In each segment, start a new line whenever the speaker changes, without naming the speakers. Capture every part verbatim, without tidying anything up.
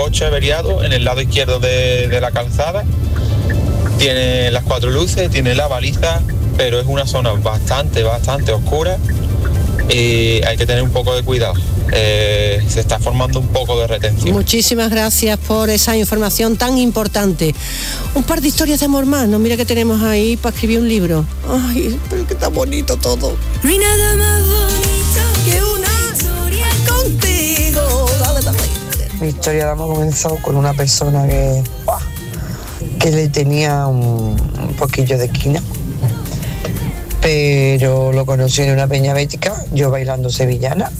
coche averiado en el lado izquierdo de, de la calzada. Tiene las cuatro luces, tiene la baliza, pero es una zona bastante, bastante oscura y hay que tener un poco de cuidado. Eh, se está formando un poco de retención.
Muchísimas gracias por esa información tan importante. Un par de historias de amor más, ¿no? Mira que tenemos ahí para escribir un libro. Ay, pero que está bonito todo.
No hay nada más bonito que una historia contigo. Dale, dale.
Mi historia de amor comenzó con una persona que, ¡buah!, que le tenía un, un poquillo de esquina, pero lo conocí en una peña bética, yo bailando sevillana,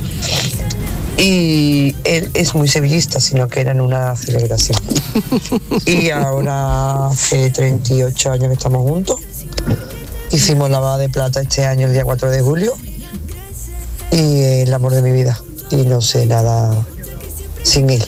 y él es muy sevillista, sino que era en una celebración. Y ahora hace treinta y ocho años que estamos juntos. Hicimos la boda de plata este año, el día cuatro de julio, y el amor de mi vida, y no sé nada sin él.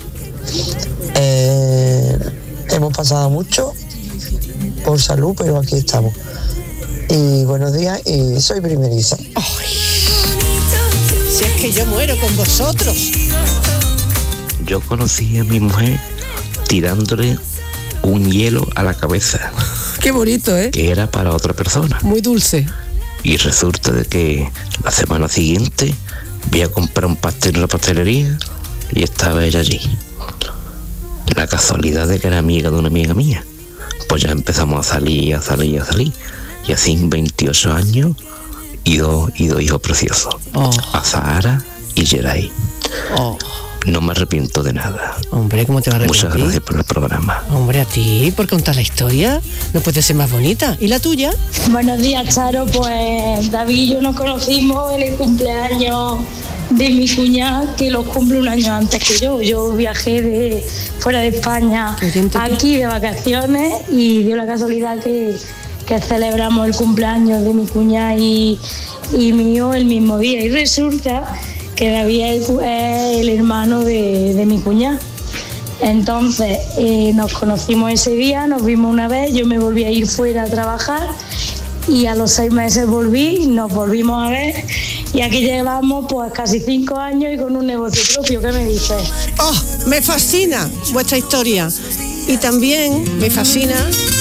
Eh, hemos pasado mucho por salud, pero aquí estamos. Y buenos días, y soy primeriza.
Ay, si es que yo muero con vosotros.
Yo conocí a mi mujer tirándole un hielo a la cabeza.
Qué bonito, ¿eh?
Que era para otra persona.
Muy dulce.
Y resulta de que la semana siguiente voy a comprar un pastel en la pastelería y estaba ella allí. La casualidad de que era amiga de una amiga mía. Pues ya empezamos a salir, a salir, a salir. Y así en veintiocho años y dos, y dos hijos preciosos.
Oh.
A Sahara y Geray.
Oh.
No me arrepiento de nada.
Hombre, ¿cómo te va a arrepentir?
Muchas gracias por el programa.
Hombre, a ti, por contar la historia. No puede ser más bonita. ¿Y la tuya?
Buenos días, Charo. Pues David y yo nos conocimos en el cumpleaños de mi cuñada, que lo cumple un año antes que yo. Yo viajé de fuera de España aquí de vacaciones y dio la casualidad que, que celebramos el cumpleaños de mi cuñada y, y mío el mismo día. Y resulta que David es el hermano de, de mi cuñada. Entonces eh, nos conocimos ese día, nos vimos una vez, yo me volví a ir fuera a trabajar y a los seis meses volví, nos volvimos a ver y aquí llevamos pues casi cinco años y con un negocio propio. ¿Qué me dices?
¡Oh! Me fascina vuestra historia y también me fascina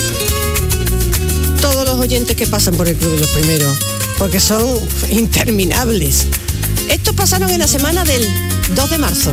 todos los oyentes que pasan por el Club de los Primeros, porque son interminables. Estos pasaron en la semana del dos de marzo.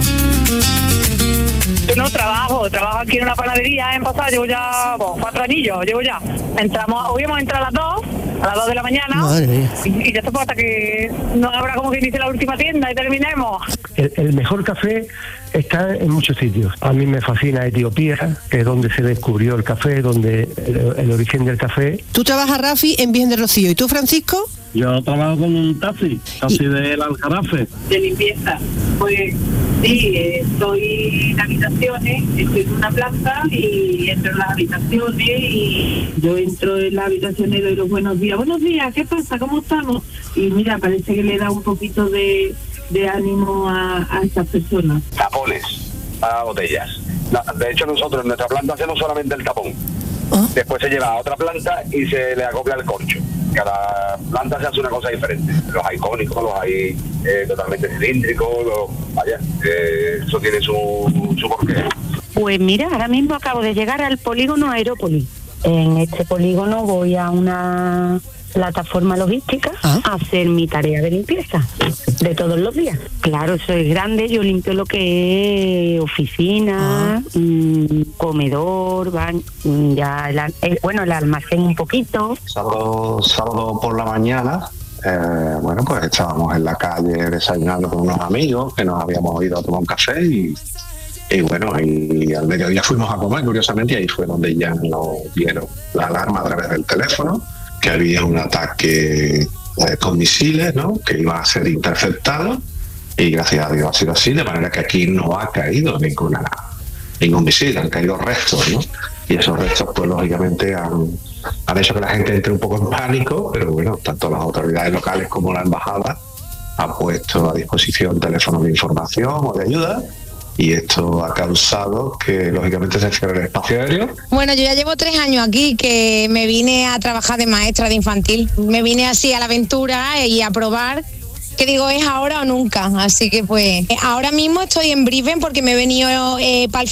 Yo no trabajo, trabajo aquí en una panadería en Pasado, llevo ya bueno, cuatro anillos, llevo ya. Entramos, hoy vamos a entrar a las dos, a las dos de la mañana.
Madre mía.
Y, y ya está hasta que no habrá como que inicie la última tienda y terminemos.
El, el mejor café está en muchos sitios. A mí me fascina Etiopía, que es donde se descubrió el café, donde el, el origen del café.
Tú trabajas, Rafi, en Virgen del Rocío. ¿Y tú, Francisco?
Yo trabajo con un taxi, taxi del Aljarafe.
De limpieza. Pues sí, estoy en habitaciones, estoy en una planta y entro en las habitaciones y yo entro en las habitaciones y doy los buenos días. Buenos días, ¿qué pasa? ¿Cómo estamos? Y mira, parece que le da un poquito de, de ánimo a, a estas personas.
Tapones a botellas. De hecho, nosotros en nuestra planta hacemos solamente el tapón. ¿Ah? Después se lleva a otra planta y se le acopla el corcho. Cada planta se hace una cosa diferente. Los hay cónicos, los hay eh, totalmente cilíndricos, los, vaya, eh, eso tiene su, su porqué.
Pues mira, ahora mismo acabo de llegar al polígono Aerópolis. En este polígono voy a una plataforma logística ¿Ah? a hacer mi tarea de limpieza de todos los días. Claro, eso es grande, yo limpio lo que es oficina, ¿Ah? mmm, comedor, van, ya el, el, bueno, el almacén un poquito.
Sábado, sábado por la mañana, eh, bueno, pues estábamos en la calle desayunando con unos amigos que nos habíamos ido a tomar un café y Y bueno, y al mediodía fuimos a comer, curiosamente, y ahí fue donde ya nos dieron la alarma a través del teléfono, que había un ataque eh, con misiles, ¿no?, que iba a ser interceptado, y gracias a Dios ha sido así, de manera que aquí no ha caído ninguna, ningún misil, han caído restos, ¿no? Y esos restos, pues lógicamente, han, han hecho que la gente entre un poco en pánico, pero bueno, tanto las autoridades locales como la embajada han puesto a disposición teléfonos de información o de ayuda. Y esto ha causado que, lógicamente, se cierre el espacio aéreo.
Bueno, yo ya llevo tres años aquí, que me vine a trabajar de maestra de infantil. Me vine así a la aventura y a probar, que digo, es ahora o nunca. Así que, pues, ahora mismo estoy en Brisbane porque me he venido eh, para el